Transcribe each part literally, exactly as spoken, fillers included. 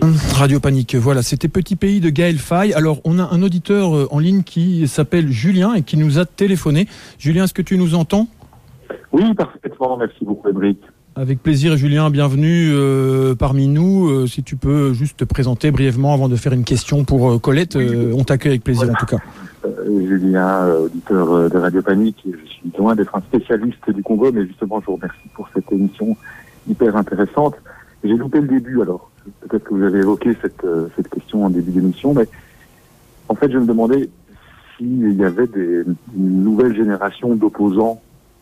Radio Panique, voilà, c'était Petit Pays de Gaël Faye. Alors, on a un auditeur en ligne qui s'appelle Julien et qui nous a téléphoné. Julien, est-ce que tu nous entends ? Oui, parfaitement, merci beaucoup, Édric. Avec plaisir, Julien, bienvenue euh, parmi nous. Euh, si tu peux juste te présenter brièvement avant de faire une question pour euh, Colette, euh, on t'accueille avec plaisir voilà. En tout cas. Euh, Julien, euh, auditeur de Radio Panique, je suis loin d'être un spécialiste du Congo, mais justement, je vous remercie pour cette émission hyper intéressante. J'ai loupé le début, alors peut-être que vous avez évoqué cette, euh, cette question en début d'émission, mais en fait, je me demandais s'il y avait des, une nouvelle génération d'opposants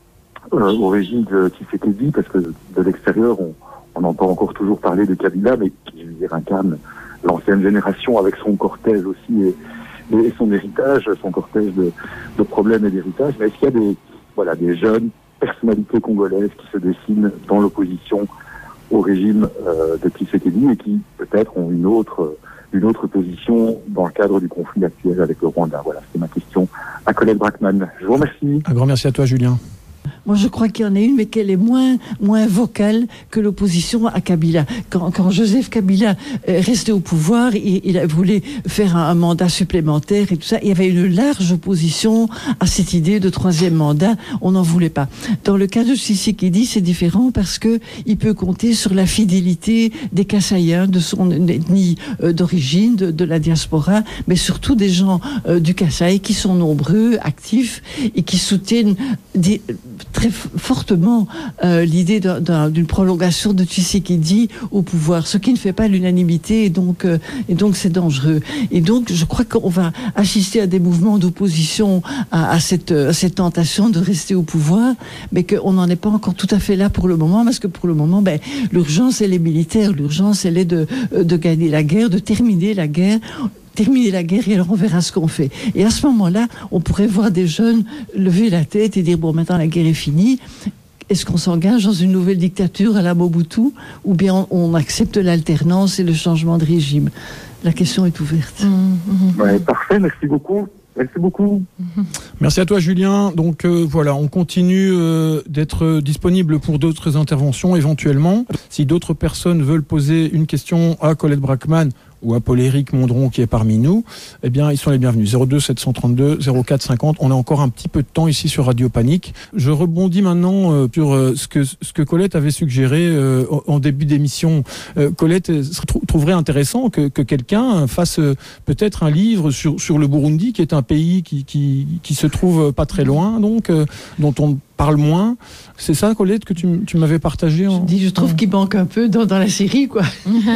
Euh, au régime de Tshisekedi, parce que de l'extérieur, on, on entend encore toujours parler de Kabila, mais qui, je veux dire, incarne l'ancienne génération avec son cortège aussi et, et son héritage, son cortège de, de problèmes et d'héritage. Mais est-ce qu'il y a des, voilà, des jeunes personnalités congolaises qui se dessinent dans l'opposition au régime euh, de Tshisekedi et qui peut-être ont une autre, une autre position dans le cadre du conflit actuel avec le Rwanda? Voilà, c'est ma question à Colette Brackman. Je vous remercie. Un grand merci à toi, Julien. Moi, je crois qu'il y en a une, mais qu'elle est moins, moins vocale que l'opposition à Kabila. Quand, quand Joseph Kabila est resté au pouvoir, il, il a voulu faire un, un mandat supplémentaire et tout ça. Il y avait une large opposition à cette idée de troisième mandat. On n'en voulait pas. Dans le cas de Tshisekedi, c'est différent parce que il peut compter sur la fidélité des Kassaïens, de son ethnie euh, d'origine, de, de la diaspora, mais surtout des gens euh, du Kasaï qui sont nombreux, actifs et qui soutiennent des, très fortement euh, l'idée d'un, d'un, d'une prolongation de Tshisekedi au pouvoir, ce qui ne fait pas l'unanimité et donc, euh, et donc c'est dangereux. Et donc je crois qu'on va assister à des mouvements d'opposition à, à, cette, à cette tentation de rester au pouvoir, mais qu'on n'en est pas encore tout à fait là pour le moment, parce que pour le moment, ben, l'urgence elle est militaire, l'urgence elle est de, de gagner la guerre, de terminer la guerre, terminer la guerre et alors on verra ce qu'on fait. Et à ce moment-là, on pourrait voir des jeunes lever la tête et dire bon, maintenant la guerre est finie. Est-ce qu'on s'engage dans une nouvelle dictature à la Mobutu ou bien on, on accepte l'alternance et le changement de régime? La question est ouverte. Mmh, mmh. Ouais, parfait, merci beaucoup. Merci beaucoup. Merci à toi, Julien. Donc euh, voilà, on continue euh, d'être disponible pour d'autres interventions éventuellement. Si d'autres personnes veulent poser une question à Colette Brackman ou à Paul-Éric Mondron qui est parmi nous, eh bien, ils sont les bienvenus. zéro deux sept cent trente-deux zéro quatre cinquante. On a encore un petit peu de temps ici sur Radio Panique. Je rebondis maintenant euh, sur euh, ce que ce que Colette avait suggéré euh, en début d'émission. Euh, Colette euh, trouverait intéressant que, que quelqu'un fasse euh, peut-être un livre sur sur le Burundi, qui est un pays qui qui qui se trouve pas très loin, donc euh, dont on parle moins. C'est ça, Colette, que tu, tu m'avais partagé en... Je dis, je trouve en... qu'il manque un peu dans, dans la série, quoi.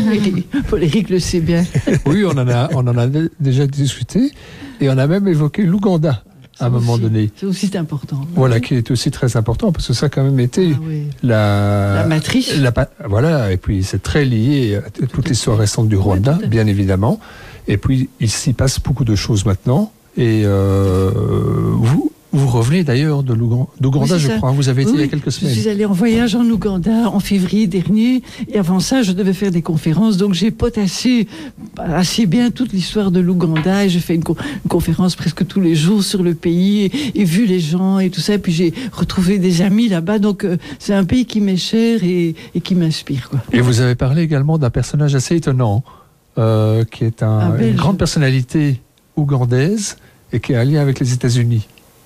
Paul-Éric le sait bien. Oui, on en a, on en a déjà discuté et on a même évoqué l'Ouganda à un moment aussi, donné. C'est aussi important. Voilà, oui. Qui est aussi très important parce que ça a quand même été ah, oui. la... La matrice. La, voilà, et puis c'est très lié à toute Tout l'histoire à récente du Rwanda, oui, bien évidemment. Et puis, il s'y passe beaucoup de choses maintenant. Et euh, vous... Vous revenez d'ailleurs de l'Ouganda, oui, je ça. crois. Vous avez été oui, il y a quelques semaines. Je suis allée en voyage en Ouganda en février dernier. Et avant ça, je devais faire des conférences. Donc, j'ai potassé assez bien toute l'histoire de l'Ouganda. Et j'ai fait une, co- une conférence presque tous les jours sur le pays et, et vu les gens et tout ça. Et puis, j'ai retrouvé des amis là-bas. Donc, euh, c'est un pays qui m'est cher et, et qui m'inspire, quoi. Et vous avez parlé également d'un personnage assez étonnant, euh, qui est un, un une grande personnalité ougandaise et qui a un lien avec les États-Unis.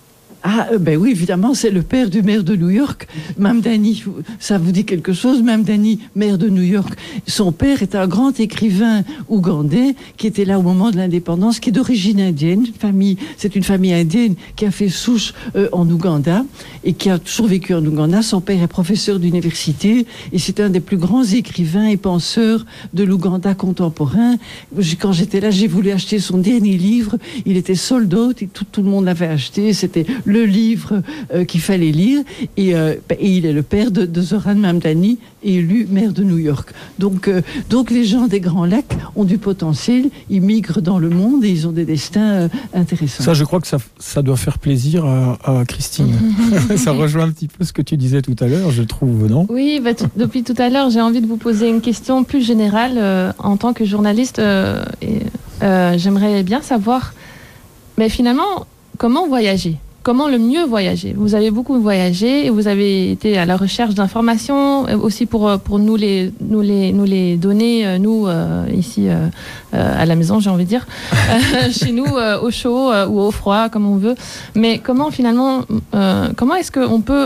Ah, ben oui, évidemment, c'est le père du maire de New York, Mamdani. Ça vous dit quelque chose, Mamdani, maire de New York. Son père est un grand écrivain ougandais qui était là au moment de l'indépendance, qui est d'origine indienne. Famille, c'est une famille indienne qui a fait souche euh, en Ouganda et qui a toujours vécu en Ouganda. Son père est professeur d'université et c'est un des plus grands écrivains et penseurs de l'Ouganda contemporain. Quand j'étais là, j'ai voulu acheter son dernier livre. Il était sold out et tout, tout le monde l'avait acheté. C'était le livre euh, qu'il fallait lire et, euh, et il est le père de, de Zoran Mamdani, élu maire de New York. Donc, euh, donc les gens des Grands Lacs ont du potentiel, ils migrent dans le monde et ils ont des destins euh, intéressants. Ça, je crois que ça, ça doit faire plaisir à, à Christine. Ça rejoint un petit peu ce que tu disais tout à l'heure, je trouve, non? Oui, bah, t- depuis tout à l'heure, j'ai envie de vous poser une question plus générale. Euh, en tant que journaliste, euh, et, euh, j'aimerais bien savoir, mais finalement, comment voyager? comment le mieux voyager. Vous avez beaucoup voyagé et vous avez été à la recherche d'informations aussi pour, pour nous, les, nous, les, nous les donner, nous, euh, ici euh, euh, à la maison, j'ai envie de dire, euh, chez nous, euh, au chaud euh, ou au froid, comme on veut. Mais comment finalement, euh, comment est-ce qu'on peut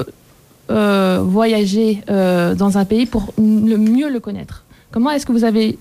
euh, voyager euh, dans un pays pour le mieux le connaître? Comment est-ce que vous avez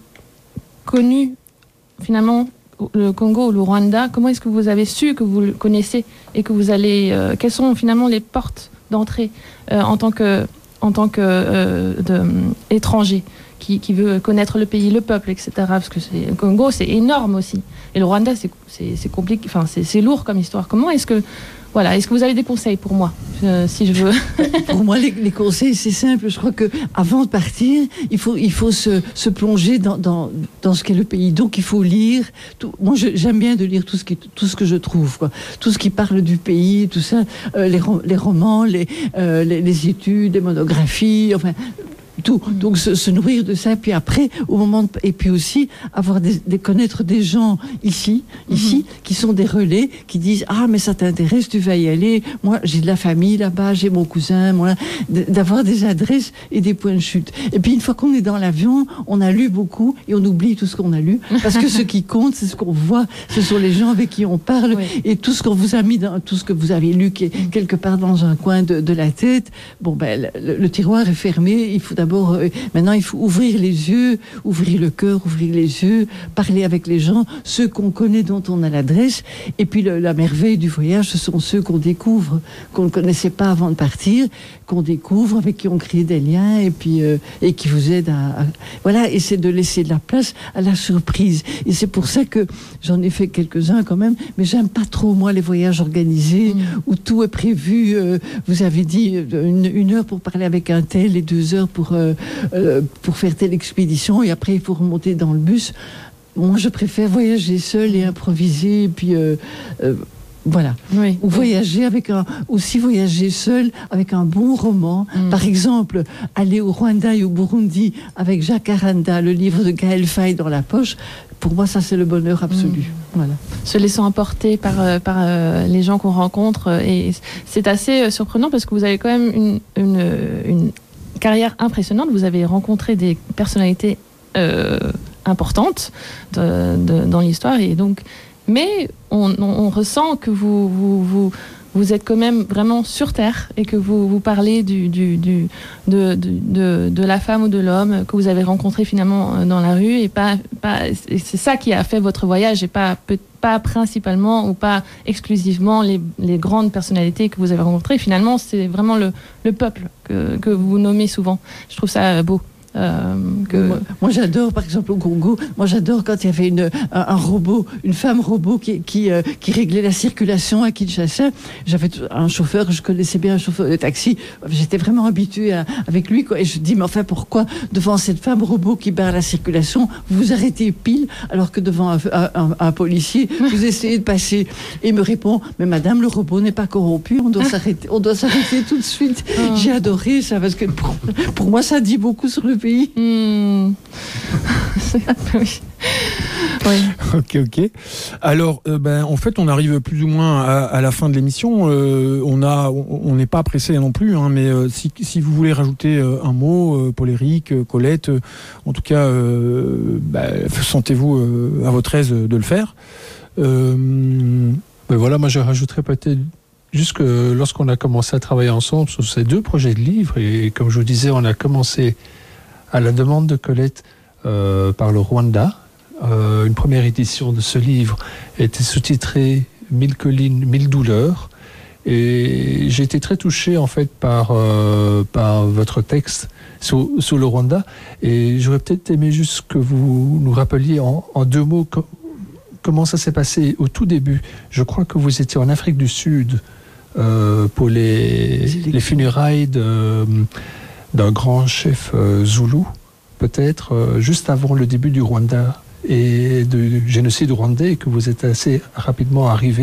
connu finalement le Congo ou le Rwanda? Comment est-ce que vous avez su que vous le connaissez et que vous allez... Euh, quelles sont finalement les portes d'entrée euh, en tant que, en tant que euh, de, euh, étranger qui, qui veut connaître le pays, le peuple, et cetera. Parce que c'est, le Congo, c'est énorme aussi. Et le Rwanda, c'est, c'est, c'est compliqué, enfin, c'est, c'est lourd comme histoire. Comment est-ce que... Voilà, est-ce que vous avez des conseils pour moi, euh, si je veux? Pour moi, les, les conseils, c'est simple. Je crois que avant de partir, il faut, il faut se, se plonger dans, dans, dans ce qu'est le pays. Donc, il faut lire. Tout, moi, je, j'aime bien de lire tout ce, qui, tout ce que je trouve, quoi. Tout ce qui parle du pays, tout ça, euh, les, les romans, les, euh, les, les études, les monographies, enfin... tout. Donc se, se nourrir de ça, puis après, au moment de, et puis aussi avoir des, des connaître des gens ici, ici, mm-hmm. qui sont des relais, qui disent ah mais ça t'intéresse, tu vas y aller. Moi j'ai de la famille là-bas, j'ai mon cousin, moi, d'avoir des adresses et des points de chute. Et puis une fois qu'on est dans l'avion, on a lu beaucoup et on oublie tout ce qu'on a lu, parce que ce qui compte, c'est ce qu'on voit, ce sont les gens avec qui on parle, oui. Et tout ce qu'on vous a mis dans, tout ce que vous avez lu qui est quelque part dans un coin de, de la tête. Bon ben le, le tiroir est fermé, il faut d'abord euh, maintenant il faut ouvrir les yeux, ouvrir le cœur, ouvrir les yeux, parler avec les gens, ceux qu'on connaît, dont on a l'adresse. Et puis le, la merveille du voyage, ce sont ceux qu'on découvre, qu'on ne connaissait pas avant de partir, qu'on découvre, avec qui on crée des liens, et puis euh, et qui vous aident à, à voilà, et c'est de laisser de la place à la surprise. Et c'est pour ça que j'en ai fait quelques-uns quand même, mais j'aime pas trop moi les voyages organisés mmh. où tout est prévu. Euh, vous avez dit une, une heure pour parler avec un tel et deux heures pour euh, euh, pour faire telle expédition, et après il faut remonter dans le bus. Moi, je préfère voyager seul et improviser, et puis euh, euh, voilà. Oui, ou voyager oui. avec un, aussi voyager seul avec un bon roman. Mm. Par exemple, aller au Rwanda et au Burundi avec Jacques Aranda, le livre de Gaël Faye dans la poche. Pour moi, ça, c'est le bonheur absolu. Mm. Voilà. Se laissant emporter par, euh, par euh, les gens qu'on rencontre. Euh, et c'est assez euh, surprenant parce que vous avez quand même une, une, une carrière impressionnante. Vous avez rencontré des personnalités euh, importantes de, de, dans l'histoire. Et donc, mais on, on, on ressent que vous, vous, vous, vous êtes quand même vraiment sur Terre et que vous, vous parlez du, du, du, de, de, de, de la femme ou de l'homme que vous avez rencontré finalement dans la rue. Et, pas, pas, et c'est ça qui a fait votre voyage, et pas, pas principalement ou pas exclusivement les, les grandes personnalités que vous avez rencontrées. Finalement, c'est vraiment le, le peuple que, que vous nommez souvent. Je trouve ça beau. Euh, que... moi, moi j'adore, par exemple au Congo, moi j'adore quand il y avait une, un, un robot, une femme robot qui, qui, euh, qui réglait la circulation à Kinshasa. J'avais un chauffeur, je connaissais bien un chauffeur de taxi, j'étais vraiment habituée à, avec lui, quoi. Et je dis mais enfin pourquoi devant cette femme robot qui barre la circulation vous vous arrêtez pile alors que devant un, un, un, un policier vous essayez de passer. Et il me répond mais madame, le robot n'est pas corrompu, on doit s'arrêter, on doit s'arrêter tout de suite. Oh. J'ai adoré ça parce que pour, pour moi ça dit beaucoup sur le pays. Mmh. oui. Oui. Ok, ok. Alors, euh, ben, en fait, on arrive plus ou moins à, à la fin de l'émission. Euh, on a, on n'est pas pressé non plus, hein, mais euh, si, si vous voulez rajouter euh, un mot, euh, Paul-Éric, euh, Colette, euh, en tout cas, euh, ben, sentez-vous euh, à votre aise de le faire. Euh... Mais voilà, moi je rajouterais peut-être juste que lorsqu'on a commencé à travailler ensemble sur ces deux projets de livres, et comme je vous disais, on a commencé à la demande de Colette euh, par le Rwanda. Euh, une première édition de ce livre était sous-titrée « Mille collines, mille douleurs ». Et j'ai été très touché en fait par, euh, par votre texte sur, sur le Rwanda. Et j'aurais peut-être aimé juste que vous nous rappeliez en, en deux mots co- comment ça s'est passé au tout début. Je crois que vous étiez en Afrique du Sud euh, pour les, les funérailles de... d'un grand chef euh, zoulou, peut-être, euh, juste avant le début du Rwanda et du génocide rwandais, que vous êtes assez rapidement arrivé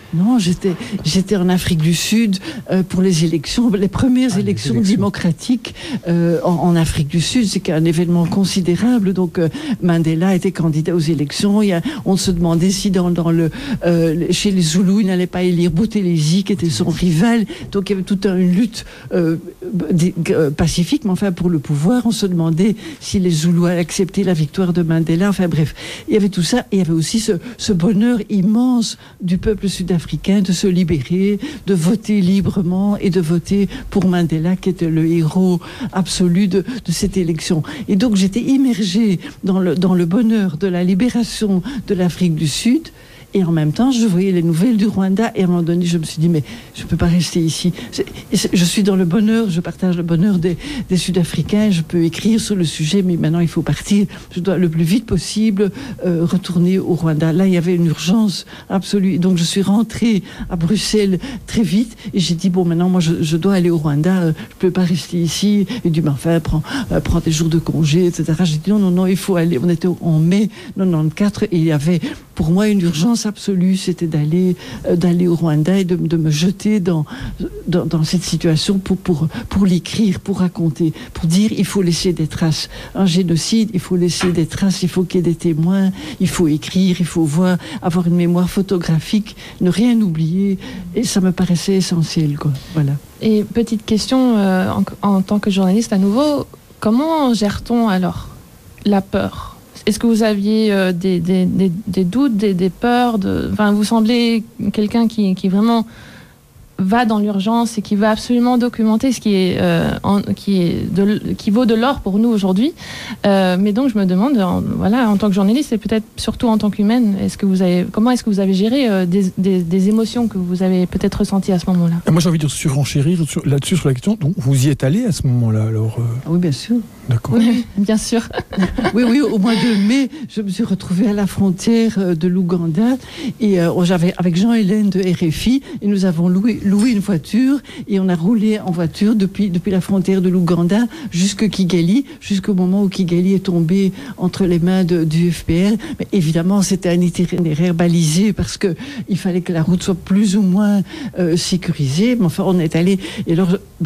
Non, j'étais, j'étais en Afrique du Sud euh, pour les élections, les premières ah, élections, les élections démocratiques euh, en, en Afrique du Sud. C'est un événement considérable. Donc euh, Mandela était candidat aux élections. Il y a, on se demandait si dans, dans le, euh, chez les Zoulous, il n'allait pas élire Buthelezi, qui était son rival. Donc il y avait toute une lutte euh, euh, pacifique, mais enfin pour le pouvoir, on se demandait si les Zoulous allaient accepter la victoire de Mandela. Enfin bref, il y avait tout ça. Et il y avait aussi ce, ce bonheur immense du peuple sud-africain africain de se libérer, de voter librement et de voter pour Mandela, qui était le héros absolu de, de cette élection. Et donc j'étais immergée dans le, dans le bonheur de la libération de l'Afrique du Sud. Et en même temps, je voyais les nouvelles du Rwanda et à un moment donné, je me suis dit, mais je ne peux pas rester ici. C'est, c'est, je suis dans le bonheur, je partage le bonheur des, des Sud-Africains, je peux écrire sur le sujet, mais maintenant il faut partir. Je dois le plus vite possible euh, retourner au Rwanda. Là, il y avait une urgence absolue. Donc je suis rentrée à Bruxelles très vite et j'ai dit, bon, maintenant, moi, je, je dois aller au Rwanda, euh, je ne peux pas rester ici. Et du, mais enfin, prends, euh, prends des jours de congé, et cetera. J'ai dit, non, non, non, il faut aller. On était en mai quatre-vingt-quatorze et il y avait pour moi une urgence absolue, c'était d'aller euh, d'aller au Rwanda et de, de me jeter dans, dans, dans cette situation pour, pour, pour l'écrire, pour raconter, pour dire il faut laisser des traces. Un génocide, il faut laisser des traces, il faut qu'il y ait des témoins, il faut écrire, il faut voir, avoir une mémoire photographique, ne rien oublier. Et ça me paraissait essentiel, quoi. Voilà. Et petite question, euh, en, en tant que journaliste à nouveau, comment gère-t-on alors la peur ? Est-ce que vous aviez euh, des, des, des, des doutes, des, des peurs de... Enfin, vous semblez quelqu'un qui, qui vraiment va dans l'urgence et qui va absolument documenter ce qui est, euh, en, qui, est de, qui vaut de l'or pour nous aujourd'hui. Euh, mais donc, je me demande, en, voilà, en tant que journaliste et peut-être surtout en tant qu'humaine, est-ce que vous avez, comment est-ce que vous avez géré euh, des, des, des émotions que vous avez peut-être ressenties à ce moment-là ? Et moi, j'ai envie de surenchérir sur, là-dessus sur la question. Donc, vous y êtes allé à ce moment-là, alors euh... Ah oui, bien sûr. D'accord. Oui, bien sûr. Oui, oui, au mois de mai, je me suis retrouvée à la frontière de l'Ouganda et euh, j'avais avec Jean-Hélène de R F I et nous avons loué, loué une voiture et on a roulé en voiture depuis, depuis la frontière de l'Ouganda jusqu'à Kigali, jusqu'au moment où Kigali est tombé entre les mains de, du F P R. Mais évidemment, c'était un itinéraire balisé parce que il fallait que la route soit plus ou moins euh, sécurisée. Mais enfin, on est allé et alors